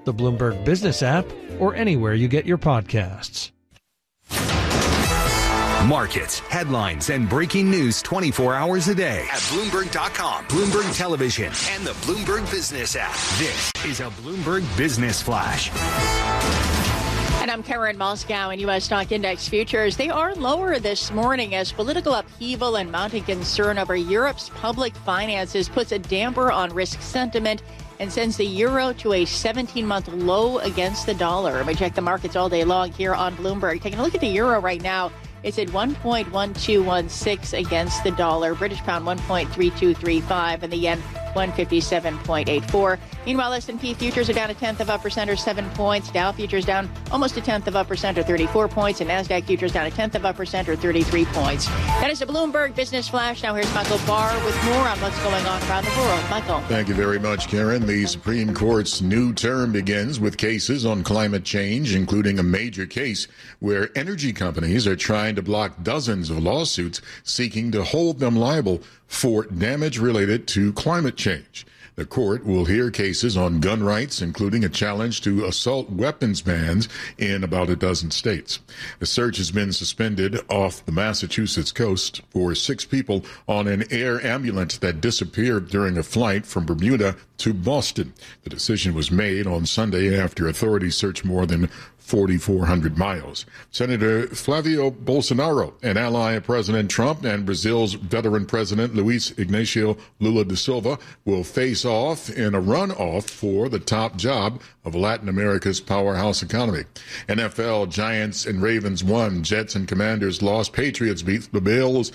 the Bloomberg Business app, or anywhere you get your podcasts. Markets, headlines, and breaking news 24 hours a day at Bloomberg.com, Bloomberg Television, and the Bloomberg Business app. This is a Bloomberg Business Flash. And I'm Karen Moscow. In U.S. stock index futures, they are lower this morning as political upheaval and mounting concern over Europe's public finances puts a damper on risk sentiment and sends the euro to a 17-month low against the dollar. We check the markets all day long here on Bloomberg. Taking a look at the euro right now. It's at 1.1216 against the dollar. British pound 1.3235 and the yen 157.84. Meanwhile, S&P futures are down 0.1% or 7 points. Dow futures down almost 0.1% or 34 points. And NASDAQ futures down 0.1% or 33 points. That is the Bloomberg Business Flash. Now here's Michael Barr with more on what's going on around the world. Michael. Thank you very much, Karen. The Supreme Court's new term begins with cases on climate change, including a major case where energy companies are trying to block dozens of lawsuits seeking to hold them liable for damage related to climate change. The court will hear cases on gun rights, including a challenge to assault weapons bans in about a dozen states. The search has been suspended off the Massachusetts coast for 6 people on an air ambulance that disappeared during a flight from Bermuda to Boston. The decision was made on Sunday after authorities searched more than 4,400 miles. Senator Flavio Bolsonaro, an ally of President Trump, and Brazil's veteran president Luiz Inácio Lula da Silva will face off in a runoff for the top job of Latin America's powerhouse economy. NFL, Giants and Ravens won. Jets and Commanders lost. Patriots beat the Bills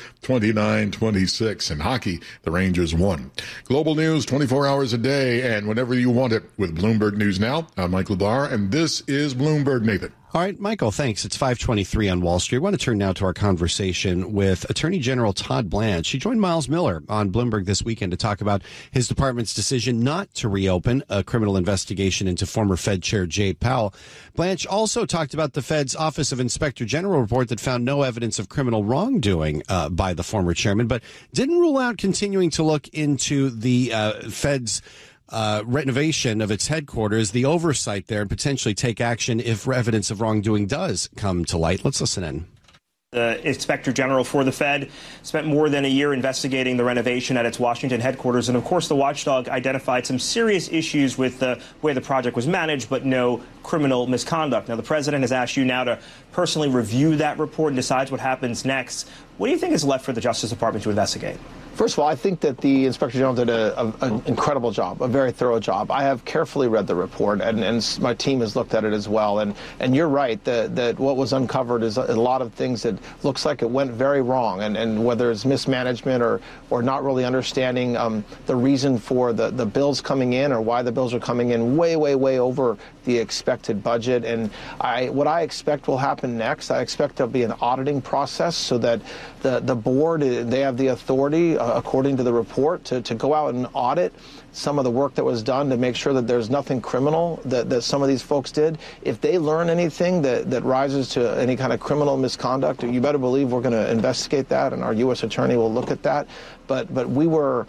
29-26. In hockey, the Rangers won. Global news 24 hours a day and whenever you want it with Bloomberg News Now. I'm Michael Barr, and this is Bloomberg. Nathan. All right, Michael, thanks. It's 5:23 on Wall Street. I want to turn now to our conversation with Attorney General Todd Blanche. He joined Miles Miller on Bloomberg this weekend to talk about his department's decision not to reopen a criminal investigation into former Fed Chair Jay Powell. Blanche also talked about the Fed's Office of Inspector General report that found no evidence of criminal wrongdoing by the former chairman, but didn't rule out continuing to look into the Fed's renovation of its headquarters, the oversight there, and potentially take action if evidence of wrongdoing does come to light. Let's listen in. The Inspector General for the Fed spent more than a year investigating the renovation at its Washington headquarters. And, of course, the watchdog identified some serious issues with the way the project was managed, but no criminal misconduct. Now, the president has asked you now to personally review that report and decide what happens next. What do you think is left for the Justice Department to investigate? First of all, I think that the Inspector General did an incredible job, a very thorough job. I have carefully read the report, and my team has looked at it as well. And you're right that what was uncovered is a lot of things that looks like it went very wrong, and whether it's mismanagement or not really understanding the reason for the bills coming in or why the bills are coming in way over the expected budget. And what I expect will happen next, I expect there'll be an auditing process so that the board, they have the authority, according to the report, to go out and audit some of the work that was done to make sure that there's nothing criminal that some of these folks did. If they learn anything that rises to any kind of criminal misconduct, you better believe we're going to investigate that, and our U.S. attorney will look at that. But we were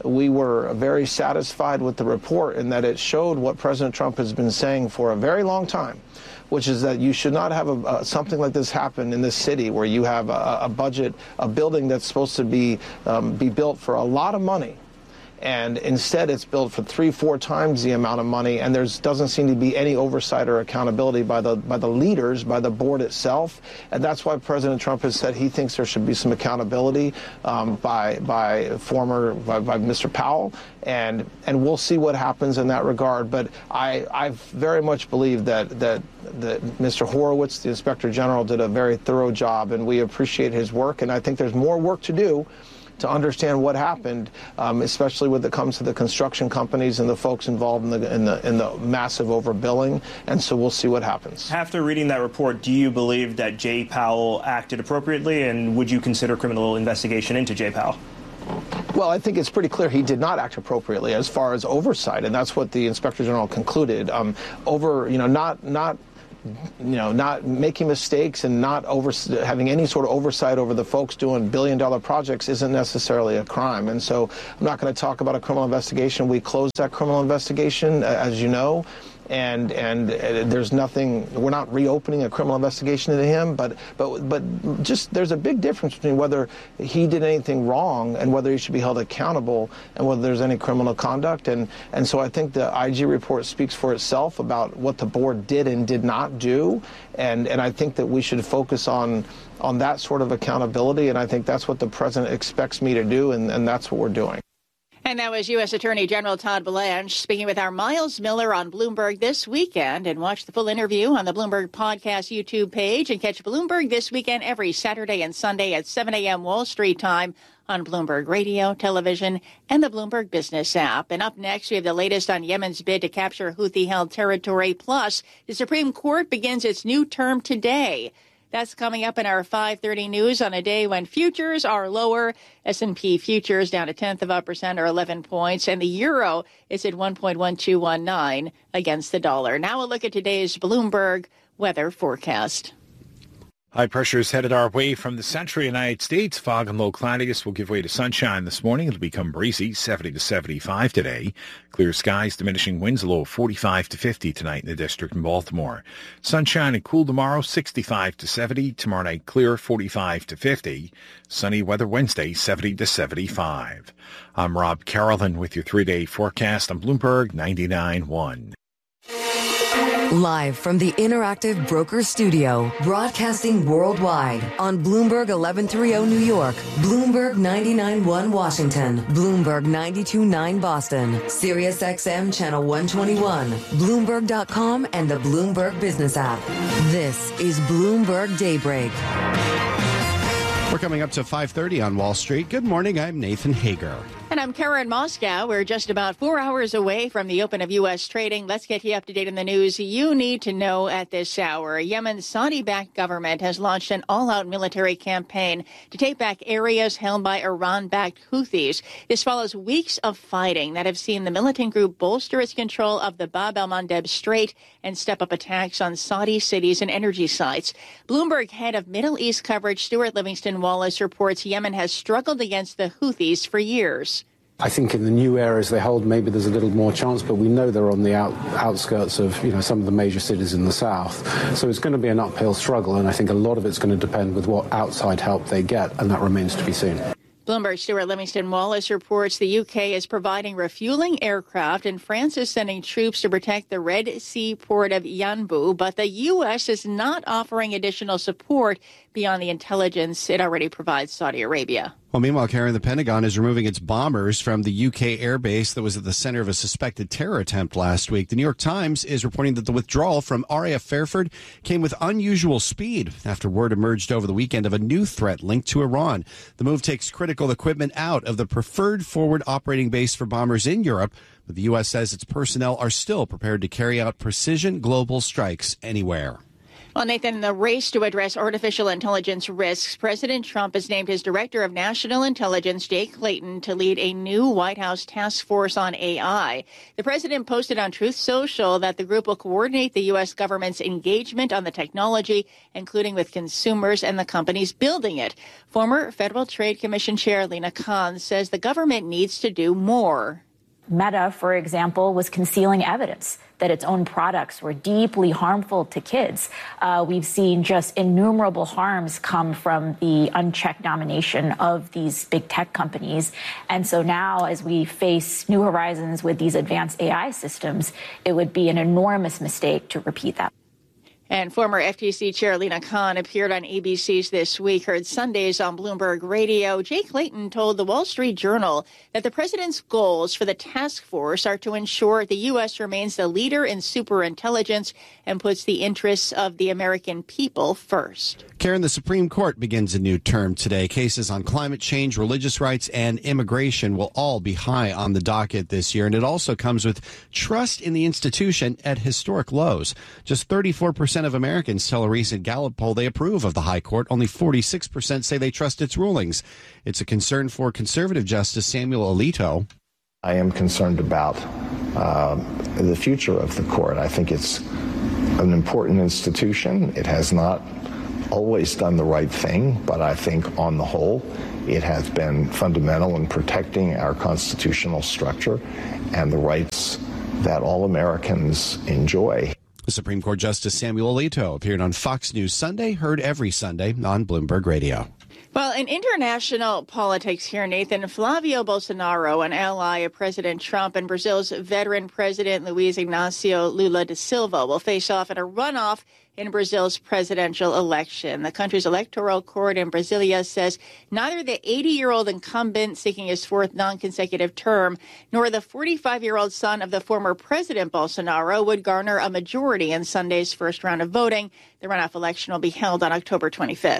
very satisfied with the report in that it showed what President Trump has been saying for a very long time, which is that you should not have something like this happen in this city where you have a budget, a building that's supposed to be built for a lot of money. And instead, it's built for 3-4 times the amount of money, and there doesn't seem to be any oversight or accountability by the leaders, by the board itself. And that's why President Trump has said he thinks there should be some accountability by Mr. Powell, and we'll see what happens in that regard. But I very much believe that Mr. Horowitz, the Inspector General, did a very thorough job, and we appreciate his work. And I think there's more work to do to understand what happened, especially when it comes to the construction companies and the folks involved in the massive overbilling. And so we'll see what happens. After reading that report, do you believe that Jay Powell acted appropriately, and would you consider criminal investigation into Jay Powell? Well, I think it's pretty clear he did not act appropriately as far as oversight, and that's what the Inspector General concluded. Not making mistakes and not having any sort of oversight over the folks doing billion-dollar projects isn't necessarily a crime. And so I'm not going to talk about a criminal investigation. We closed that criminal investigation, as you know. and there's nothing. We're not reopening a criminal investigation into him, but just there's a big difference between whether he did anything wrong and whether he should be held accountable and whether there's any criminal conduct. And so I think the IG report speaks for itself about what the board did and did not do, and I think that we should focus on that sort of accountability, and I think that's what the president expects me to do, and that's what we're doing. And that was U.S. Attorney General Todd Blanche speaking with our Miles Miller on Bloomberg This Weekend. And watch the full interview on the Bloomberg Podcast YouTube page, and catch Bloomberg This Weekend every Saturday and Sunday at 7 a.m. Wall Street time on Bloomberg Radio, television, and the Bloomberg Business app. And up next, we have the latest on Yemen's bid to capture Houthi-held territory. Plus, the Supreme Court begins its new term today. That's coming up in our 5:30 news on a day when futures are lower. S&P futures down 0.1% or 11 points, and the euro is at 1.1219 against the dollar. Now a look at today's Bloomberg weather forecast. High pressure is headed our way from the central United States. Fog and low cloudiness will give way to sunshine this morning. It'll become breezy, 70 to 75 today. Clear skies, diminishing winds, a low of 45 to 50 tonight in the district in Baltimore. Sunshine and cool tomorrow, 65 to 70. Tomorrow night, clear, 45 to 50. Sunny weather Wednesday, 70 to 75. I'm Rob Carolyn with your 3-day forecast on Bloomberg 99.1. Live from the Interactive Brokers Studio, broadcasting worldwide on Bloomberg 1130 New York, Bloomberg 99.1 Washington, Bloomberg 92.9 Boston, Sirius XM Channel 121, Bloomberg.com, and the Bloomberg Business app. This is Bloomberg Daybreak. We're coming up to 5:30 on Wall Street. Good morning. I'm Nathan Hager. And I'm Karen Moscow. We're just about 4 hours away from the open of U.S. trading. Let's get you up to date on the news you need to know at this hour. Yemen's Saudi-backed government has launched an all-out military campaign to take back areas held by Iran-backed Houthis. This follows weeks of fighting that have seen the militant group bolster its control of the Bab el-Mandeb Strait and step up attacks on Saudi cities and energy sites. Bloomberg head of Middle East coverage Stuart Livingston Wallace reports Yemen has struggled against the Houthis for years. I think in the new areas they hold, maybe there's a little more chance, but we know they're on the outskirts of, some of the major cities in the south. So it's going to be an uphill struggle, and I think a lot of it's going to depend with what outside help they get, and that remains to be seen. Bloomberg Stuart Livingston Wallace reports the UK is providing refueling aircraft and France is sending troops to protect the Red Sea port of Yanbu, but the U.S. is not offering additional support beyond the intelligence it already provides Saudi Arabia. Well, meanwhile, Karen, the Pentagon is removing its bombers from the UK airbase that was at the center of a suspected terror attempt last week. The New York Times is reporting that the withdrawal from RAF Fairford came with unusual speed after word emerged over the weekend of a new threat linked to Iran. The move takes critical equipment out of the preferred forward operating base for bombers in Europe, but the U.S. says its personnel are still prepared to carry out precision global strikes anywhere. Well, Nathan, in the race to address artificial intelligence risks, President Trump has named his Director of National Intelligence, Jay Clayton, to lead a new White House task force on AI. The president posted on Truth Social that the group will coordinate the U.S. government's engagement on the technology, including with consumers and the companies building it. Former Federal Trade Commission Chair Lina Khan says the government needs to do more. Meta, for example, was concealing evidence that its own products were deeply harmful to kids. We've seen just innumerable harms come from the unchecked domination of these big tech companies. And so now, as we face new horizons with these advanced AI systems, it would be an enormous mistake to repeat that. And former FTC Chair Lina Khan appeared on ABC's This Week, heard Sundays on Bloomberg Radio. Jay Clayton told the Wall Street Journal that the president's goals for the task force are to ensure the U.S. remains the leader in superintelligence and puts the interests of the American people first. Karen, the Supreme Court begins a new term today. Cases on climate change, religious rights, and immigration will all be high on the docket this year. And it also comes with trust in the institution at historic lows. Just 34% of Americans tell a recent Gallup poll they approve of the High Court. Only 46% say they trust its rulings. It's a concern for conservative Justice Samuel Alito. I am concerned about the future of the court. I think it's an important institution. It has not always done the right thing, but I think on the whole, it has been fundamental in protecting our constitutional structure and the rights that all Americans enjoy. Supreme Court Justice Samuel Alito appeared on Fox News Sunday, heard every Sunday on Bloomberg Radio. Well, in international politics here, Nathan, Flavio Bolsonaro, an ally of President Trump, and Brazil's veteran President Luiz Inácio Lula da Silva will face off in a runoff in Brazil's presidential election. The country's electoral court in Brasilia says neither the 80-year-old incumbent seeking his fourth non-consecutive term nor the 45-year-old son of the former President Bolsonaro would garner a majority in Sunday's first round of voting. The runoff election will be held on October 25th.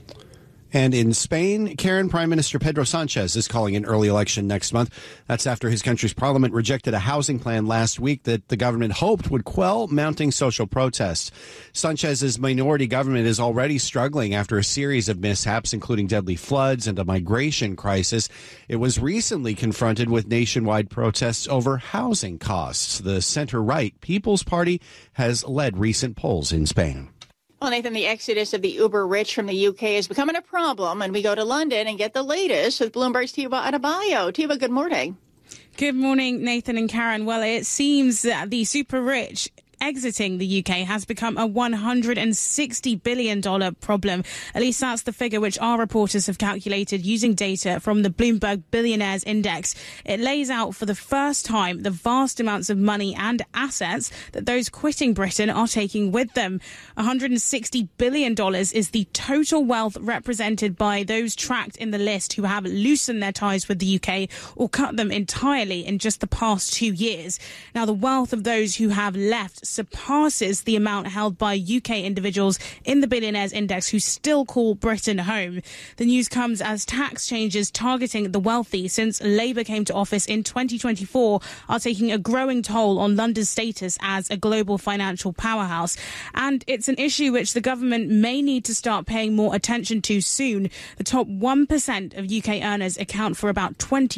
And in Spain, Karen, Prime Minister Pedro Sanchez is calling an early election next month. That's after his country's parliament rejected a housing plan last week that the government hoped would quell mounting social protests. Sanchez's minority government is already struggling after a series of mishaps, including deadly floods and a migration crisis. It was recently confronted with nationwide protests over housing costs. The center-right People's Party has led recent polls in Spain. Well, Nathan, the exodus of the uber-rich from the UK is becoming a problem, and we go to London and get the latest with Bloomberg's Tiva Adebayo. Tiva, good morning. Good morning, Nathan and Karen. Well, it seems that the super-rich exiting the UK has become a $160 billion problem. At least that's the figure which our reporters have calculated using data from the Bloomberg Billionaires Index. It lays out for the first time the vast amounts of money and assets that those quitting Britain are taking with them. $160 billion is the total wealth represented by those tracked in the list who have loosened their ties with the UK or cut them entirely in just the past 2 years. Now, the wealth of those who have left surpasses the amount held by UK individuals in the Billionaires Index who still call Britain home. The news comes as tax changes targeting the wealthy since Labour came to office in 2024 are taking a growing toll on London's status as a global financial powerhouse. And it's an issue which the government may need to start paying more attention to soon. The top 1% of UK earners account for about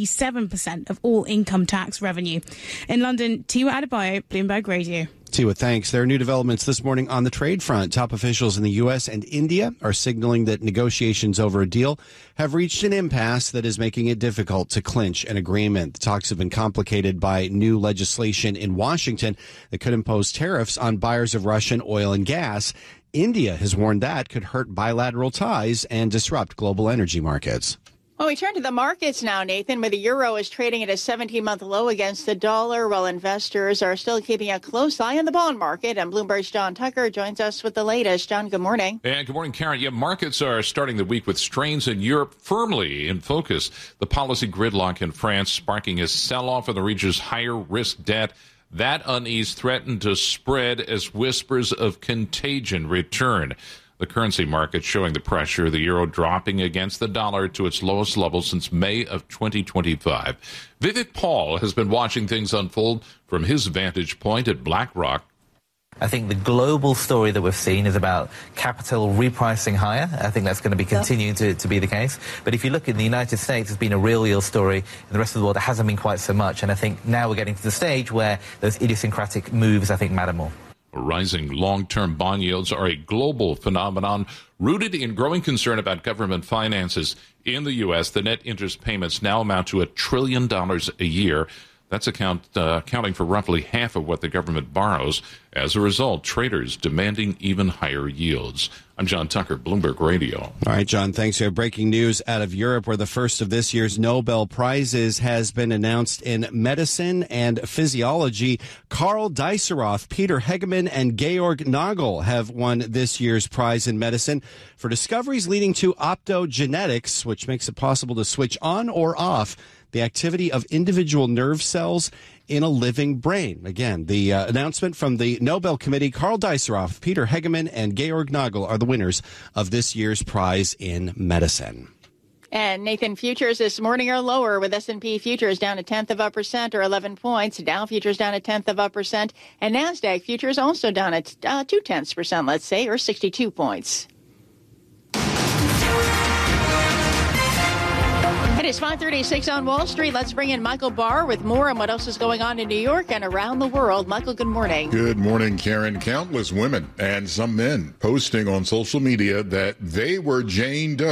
27% of all income tax revenue. In London, Tiva Adebayo, Bloomberg Radio. Tiva, thanks. There are new developments this morning on the trade front. Top officials in the U.S. and India are signaling that negotiations over a deal have reached an impasse that is making it difficult to clinch an agreement. The talks have been complicated by new legislation in Washington that could impose tariffs on buyers of Russian oil and gas. India has warned that could hurt bilateral ties and disrupt global energy markets. Well, we turn to the markets now, Nathan, where the euro is trading at a 17-month low against the dollar, while investors are still keeping a close eye on the bond market. And Bloomberg's John Tucker joins us with the latest. John, good morning. And good morning, Karen. Yeah, markets are starting the week with strains in Europe firmly in focus. The policy gridlock in France sparking a sell-off in the region's higher-risk debt. That unease threatened to spread as whispers of contagion return. The currency market showing the pressure, the euro dropping against the dollar to its lowest level since May of 2025. Vivek Paul has been watching things unfold from his vantage point at BlackRock. I think the global story that we've seen is about capital repricing higher. I think that's going to be continuing to be the case. But if you look in the United States, it's been a real story. In the rest of the world, it hasn't been quite so much. And I think now we're getting to the stage where those idiosyncratic moves, I think, matter more. Rising long-term bond yields are a global phenomenon rooted in growing concern about government finances. In the U.S., the net interest payments now amount to $1 trillion a year. That's accounting for roughly half of what the government borrows. As a result, traders demanding even higher yields. I'm John Tucker, Bloomberg Radio. All right, John, thanks. We have breaking news out of Europe, where the first of this year's Nobel Prizes has been announced in medicine and physiology. Karl Deisseroth, Peter Hegemann, and Georg Nagel have won this year's prize in medicine for discoveries leading to optogenetics, which makes it possible to switch on or off the activity of individual nerve cells in a living brain. Again, the announcement from the Nobel Committee, Karl Deisseroth, Peter Hegemann, and Georg Nagel are the winners of this year's prize in medicine. And Nathan, futures this morning are lower, with S&P futures down 0.1% or 11 points. Dow futures down 0.1%, and NASDAQ futures also down 0.2%, let's say, or 62 points. It is 5:36 on Wall Street. Let's bring in Michael Barr with more on what else is going on in New York and around the world. Michael, good morning. Good morning, Karen. Countless women and some men posting on social media that they were Jane Doe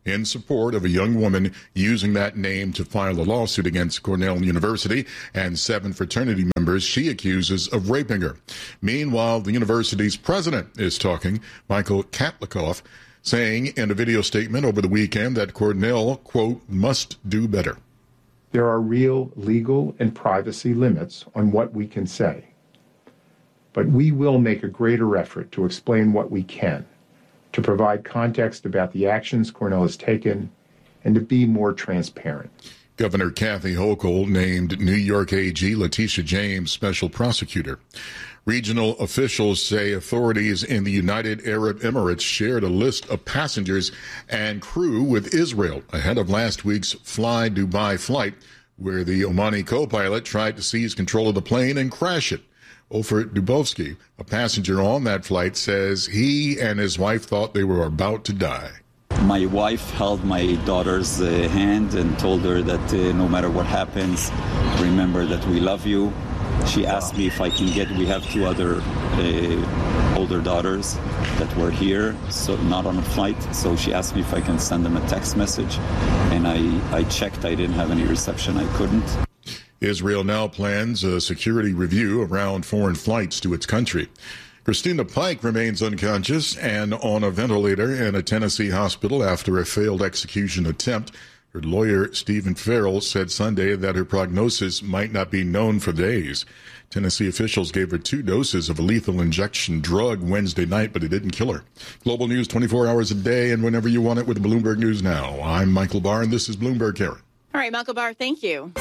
in support of a young woman using that name to file a lawsuit against Cornell University and 7 fraternity members she accuses of raping her. Meanwhile, the university's president is talking, Michael Katlikoff, saying in a video statement over the weekend that Cornell, quote, must do better. There are real legal and privacy limits on what we can say. But we will make a greater effort to explain what we can, to provide context about the actions Cornell has taken, and to be more transparent. Governor Kathy Hochul named New York AG Letitia James special prosecutor. Regional officials say authorities in the United Arab Emirates shared a list of passengers and crew with Israel ahead of last week's Fly Dubai flight, where the Omani co-pilot tried to seize control of the plane and crash it. Ofer Dubovsky, a passenger on that flight, says he and his wife thought they were about to die. My wife held my daughter's hand and told her that no matter what happens, remember that we love you. She asked me if I can we have 2 other older daughters that were here, so not on a flight. So she asked me if I can send them a text message. And I checked. I didn't have any reception. I couldn't. Israel now plans a security review around foreign flights to its country. Christina Pike remains unconscious and on a ventilator in a Tennessee hospital after a failed execution attempt. Her lawyer, Stephen Farrell, said Sunday that her prognosis might not be known for days. Tennessee officials gave her 2 doses of a lethal injection drug Wednesday night, but it didn't kill her. Global news 24 hours a day and whenever you want it with Bloomberg News Now. I'm Michael Barr, and this is Bloomberg Karen. All right, Michael Barr, thank you.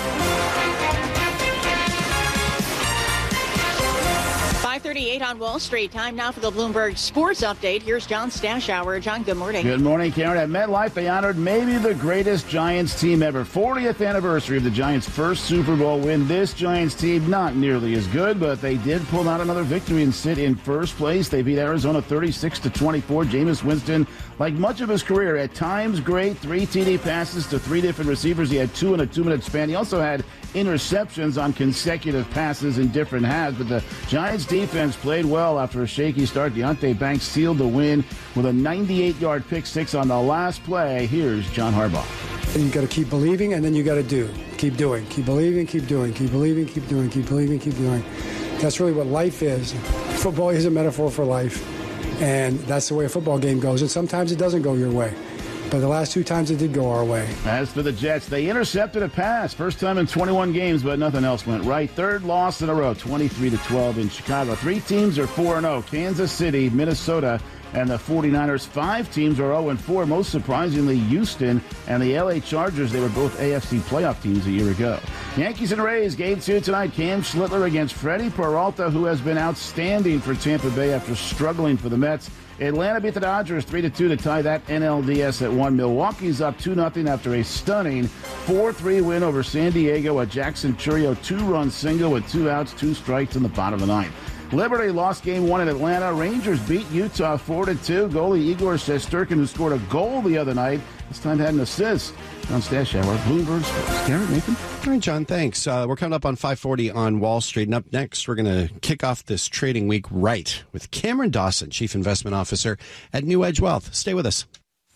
5:38 on Wall Street. Time now for the Bloomberg Sports Update. Here's John Stashower. John, good morning. Good morning, Karen. At MetLife, they honored maybe the greatest Giants team ever. 40th anniversary of the Giants' first Super Bowl win. This Giants team not nearly as good, but they did pull out another victory and sit in first place. They beat Arizona 36-24. Jameis Winston, like much of his career, at times great. 3 TD passes to 3 different receivers. He had 2 in a 2-minute span. He also had interceptions on consecutive passes in different halves, but the Giants defense played well after a shaky start. Deontay Banks sealed the win with a 98-yard pick six on the last play. Here's John Harbaugh. You got to keep believing, and then you got to do. Keep doing. Keep believing, keep doing. Keep believing, keep doing. Keep believing, keep doing. That's really what life is. Football is a metaphor for life, and that's the way a football game goes. And sometimes it doesn't go your way. But the last 2 times it did go our way. As for the Jets, they intercepted a pass. First time in 21 games, but nothing else went right. 3rd loss in a row, 23-12 in Chicago. 3 teams are 4-0. Kansas City, Minnesota, and the 49ers. 5 teams are 0-4. Most surprisingly, Houston and the LA Chargers. They were both AFC playoff teams a year ago. Yankees and Rays, game 2 tonight. Cam Schlittler against Freddie Peralta, who has been outstanding for Tampa Bay after struggling for the Mets. Atlanta beat the Dodgers 3-2 to tie that NLDS at 1. Milwaukee's up 2-0 after a stunning 4-3 win over San Diego. A Jackson Chourio 2-run single with 2 outs, 2 strikes in the bottom of the 9th. Liberty lost game 1 in Atlanta. Rangers beat Utah 4-2. Goalie Igor Shesterkin, who scored a goal the other night, this time had an assist. John Stashower, Bloomberg Sports. Karen, Nathan? All right, John, thanks. We're coming up on 5:40 on Wall Street. And up next, we're going to kick off this trading week right with Cameron Dawson, Chief Investment Officer at New Edge Wealth. Stay with us.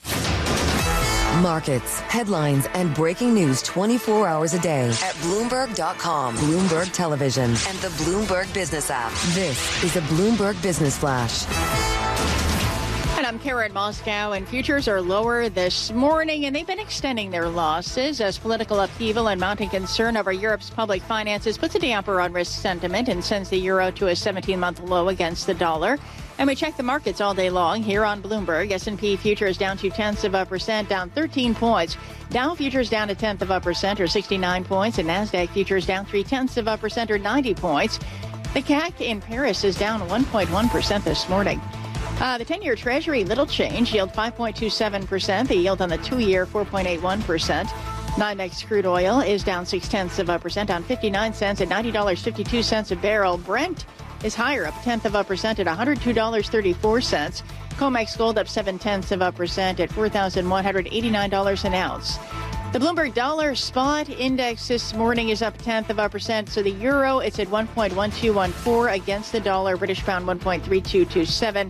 Markets, headlines, and breaking news 24 hours a day at Bloomberg.com, Bloomberg Television, and the Bloomberg Business app. This is a Bloomberg Business Flash. And I'm Karen Moscow, and futures are lower this morning, and they've been extending their losses as political upheaval and mounting concern over Europe's public finances puts a damper on risk sentiment and sends the euro to a 17-month low against the dollar. And we check the markets all day long here on Bloomberg. S&P futures down 0.2%, down 13 points. Dow futures down 0.1% or 69 points, and NASDAQ futures down 0.3% or 90 points. The CAC in Paris is down 1.1% this morning. The 10-year Treasury, little change, yield 5.27%. The yield on the 2-year, 4.81%. NYMEX crude oil is down 0.6%, down 59 cents at $90.52 a barrel. Brent is higher, up 0.1% at $102.34. COMEX gold up 0.7% at $4,189 an ounce. The Bloomberg Dollar Spot Index this morning is up 0.1%. So the euro, it's at 1.1214 against the dollar. British pound 1.3227.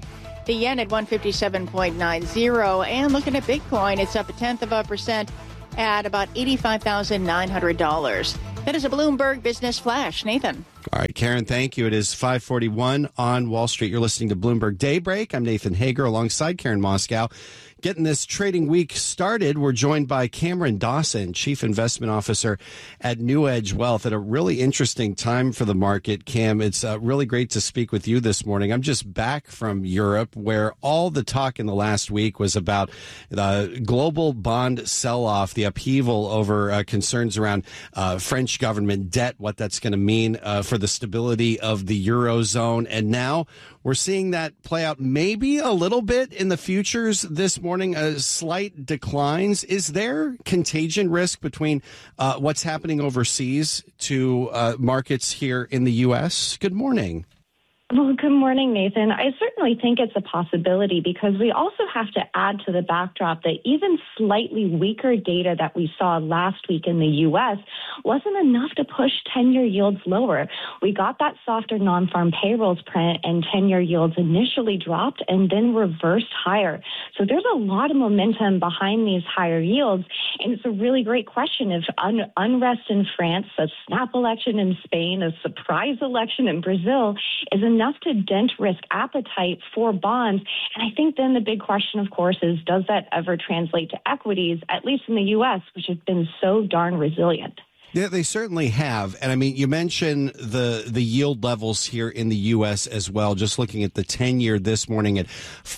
The yen at 157.90. And looking at Bitcoin, it's up 0.1% at about $85,900. That is a Bloomberg Business Flash. Nathan. All right, Karen, thank you. It is 5:41 on Wall Street. You're listening to Bloomberg Daybreak. I'm Nathan Hager alongside Karen Moscow. Getting this trading week started, we're joined by Cameron Dawson, Chief Investment Officer at New Edge Wealth, at a really interesting time for the market. Cam, it's really great to speak with you this morning. I'm just back from Europe, where all the talk in the last week was about the global bond sell-off, the upheaval over concerns around French government debt, what that's going to mean for the stability of the Eurozone. And now we're seeing that play out maybe a little bit in the futures this morning, slight declines. Is there contagion risk between what's happening overseas to markets here in the U.S.? Good morning. Well, good morning, Nathan. I certainly think it's a possibility because we also have to add to the backdrop that even slightly weaker data that we saw last week in the U.S. wasn't enough to push 10-year yields lower. We got that softer non-farm payrolls print and 10-year yields initially dropped and then reversed higher. So there's a lot of momentum behind these higher yields. And it's a really great question if unrest in France, a snap election in Spain, a surprise election in Brazil is enough to dent risk appetite for bonds. And I think then the big question, of course, is does that ever translate to equities, at least in the U.S., which has been so darn resilient? Yeah, they certainly have. And I mean, you mentioned the yield levels here in the U.S. as well. Just looking at the 10-year this morning at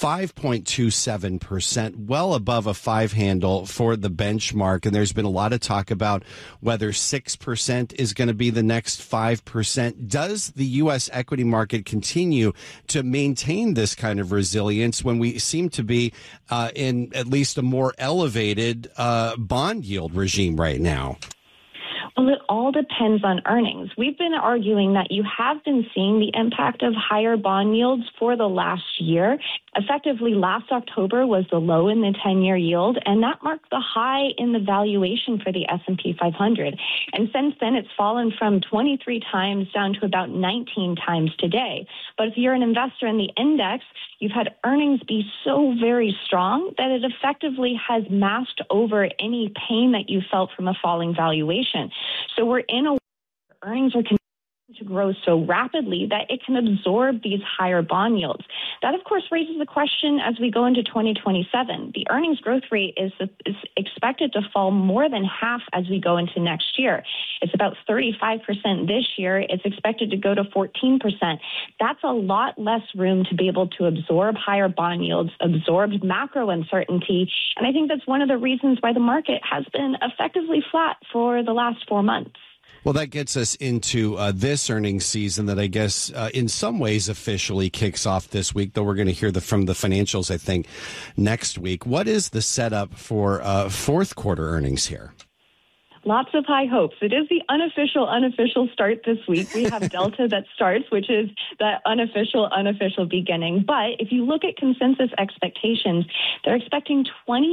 5.27%, well above a 5 handle for the benchmark. And there's been a lot of talk about whether 6% is going to be the next 5%. Does the U.S. equity market continue to maintain this kind of resilience when we seem to be in at least a more elevated bond yield regime right now? Well, it all depends on earnings. We've been arguing that you have been seeing the impact of higher bond yields for the last year. Effectively, last October was the low in the 10-year yield, and that marked the high in the valuation for the S&P 500. And since then, it's fallen from 23 times down to about 19 times today. But if you're an investor in the index, you've had earnings be so very strong that it effectively has masked over any pain that you felt from a falling valuation. So we're in a world where earnings are continuing to grow so rapidly that it can absorb these higher bond yields. That, of course, raises the question as we go into 2027. The earnings growth rate is expected to fall more than half as we go into next year. It's about 35% this year. It's expected to go to 14%. That's a lot less room to be able to absorb higher bond yields, absorb macro uncertainty. And I think that's one of the reasons why the market has been effectively flat for the last 4 months. Well, that gets us into this earnings season that I guess in some ways officially kicks off this week, though we're going to hear from the financials, I think, next week. What is the setup for fourth quarter earnings here? Lots of high hopes. It is the unofficial start this week. We have Delta that starts, which is that unofficial beginning. But if you look at consensus expectations, they're expecting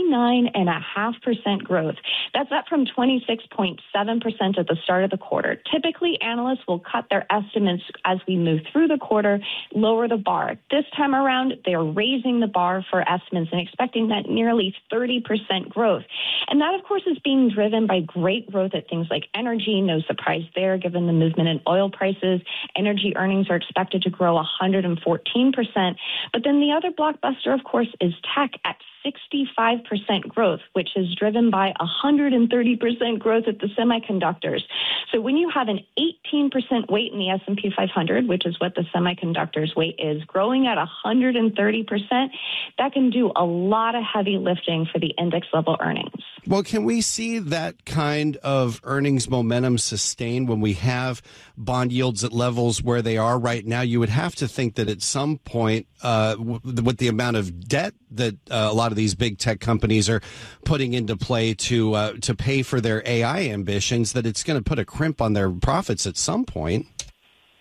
29.5% growth. That's up from 26.7% at the start of the quarter. Typically, analysts will cut their estimates as we move through the quarter, lower the bar. This time around, they're raising the bar for estimates and expecting that nearly 30% growth. And that, of course, is being driven by great growth at things like energy. No surprise there, given the movement in oil prices. Energy earnings are expected to grow 114%. But then the other blockbuster, of course, is tech at 65% growth, which is driven by 130% growth at the semiconductors. So when you have an 18% weight in the S&P 500, which is what the semiconductors weight is, growing at 130%, that can do a lot of heavy lifting for the index level earnings. Well, can we see that kind of earnings momentum sustain when we have bond yields at levels where they are right now? You would have to think that at some point, with the amount of debt that a lot of these big tech companies are putting into play to pay for their AI ambitions, that it's going to put a crimp on their profits at some point.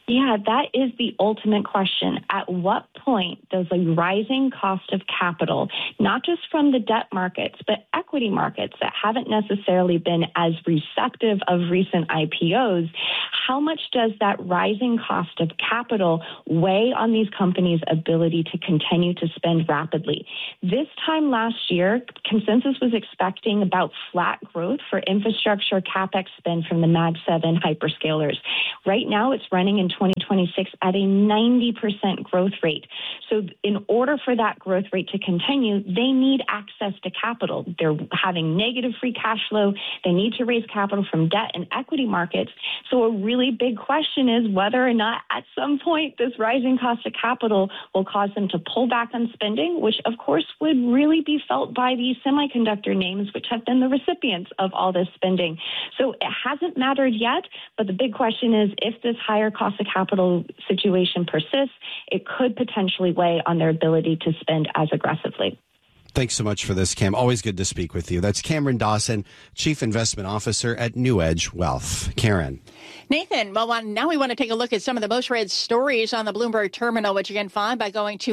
Yeah, that is the ultimate question. At what point does a rising cost of capital, not just from the debt markets, but equity markets that haven't necessarily been as receptive of recent IPOs, how much does that rising cost of capital weigh on these companies' ability to continue to spend rapidly? This time last year, consensus was expecting about flat growth for infrastructure CapEx spend from the Mag 7 hyperscalers. Right now, it's running in 2026 at a 90% growth rate. So in order for that growth rate to continue, they need access to capital. They're having negative free cash flow. They need to raise capital from debt and equity markets. So a really big question is whether or not at some point this rising cost of capital will cause them to pull back on spending, which of course would really be felt by these semiconductor names, which have been the recipients of all this spending. So it hasn't mattered yet, but the big question is if this higher cost of capital situation persists, it could potentially weigh on their ability to spend as aggressively. Thanks so much for this, Cam. Always good to speak with you. That's Cameron Dawson, Chief Investment Officer at New Edge Wealth. Karen. Nathan, well, now we want to take a look at some of the most read stories on the Bloomberg terminal, which you can find by going to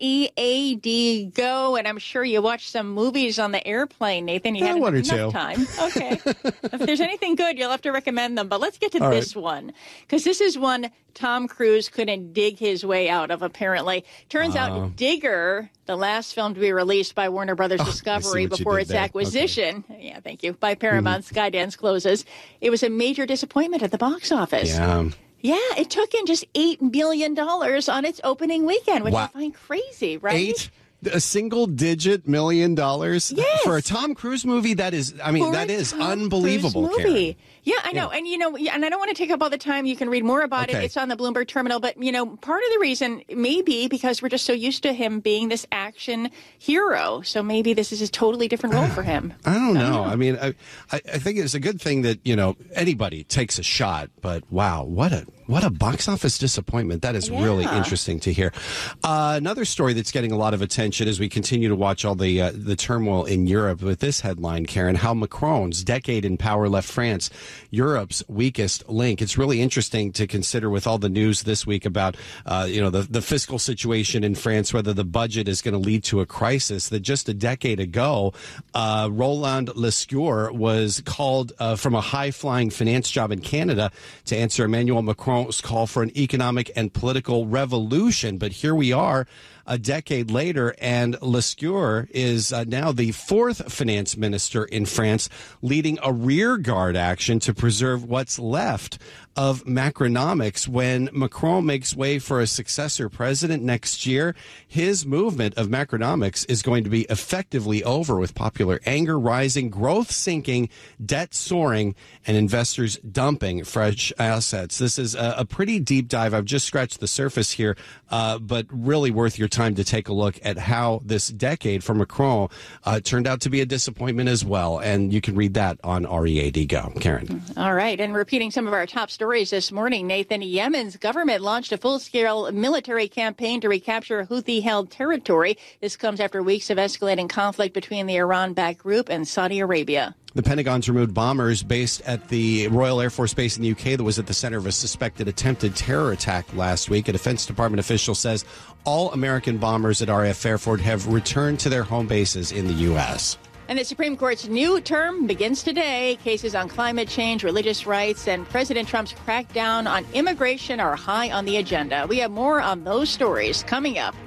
READ Go. And I'm sure you watched some movies on the airplane, Nathan. You had one or enough two. Time. Okay. If there's anything good, you'll have to recommend them. But let's get to this one, because this is one Tom Cruise couldn't dig his way out of, apparently. Turns out Digger, the last film to be released by Warner Brothers Discovery before its acquisition, yeah, thank you, by Paramount Skydance closes, it was a major disappointment at the box office. Yeah, it took in just $8 million on its opening weekend, which I find crazy, right? A single-digit $1 million for a Tom Cruise movie. That is, I mean, that is unbelievable. Karen. Yeah, I know. And, and I don't want to take up all the time. You can read more about it. It's on the Bloomberg terminal. But, part of the reason may be because we're just so used to him being this action hero. So maybe this is a totally different role for him. I don't know. I mean, I think it's a good thing that, anybody takes a shot. But, wow, what a box office disappointment. That is really interesting to hear. Another story that's getting a lot of attention as we continue to watch all the turmoil in Europe with this headline, Karen, how Macron's decade in power left France Europe's weakest link. It's really interesting to consider with all the news this week about, the fiscal situation in France, whether the budget is going to lead to a crisis, that just a decade ago, Roland Lescure was called from a high-flying finance job in Canada to answer Emmanuel Macron's call for an economic and political revolution. But here we are, a decade later, and Lescure is now the fourth finance minister in France, leading a rearguard action to preserve what's left of Macronomics. When Macron makes way for a successor president next year, his movement of Macronomics is going to be effectively over, with popular anger rising, growth sinking, debt soaring, and investors dumping fresh assets. This is a pretty deep dive. I've just scratched the surface here, but really worth your time to take a look at how this decade for Macron turned out to be a disappointment as well. And you can read that on READ Go. Karen. All right. And repeating some of our top stories this morning, Nathan, Yemen's government launched a full-scale military campaign to recapture Houthi-held territory. This comes after weeks of escalating conflict between the Iran-backed group and Saudi Arabia. The Pentagon's removed bombers based at the Royal Air Force Base in the UK that was at the center of a suspected attempted terror attack last week. A Defense Department official says all American bombers at RAF Fairford have returned to their home bases in the U.S. And the Supreme Court's new term begins today. Cases on climate change, religious rights, and President Trump's crackdown on immigration are high on the agenda. We have more on those stories coming up